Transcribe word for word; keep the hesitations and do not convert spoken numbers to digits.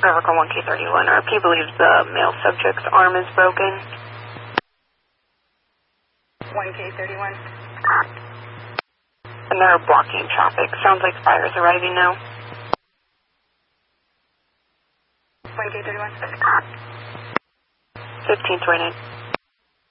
Rivercall one K thirty-one, R P believes the male subject's arm is broken. one K thirty-one. And they're blocking traffic. Sounds like fire is arriving now. one K thirty-one. fifteen twenty-nine.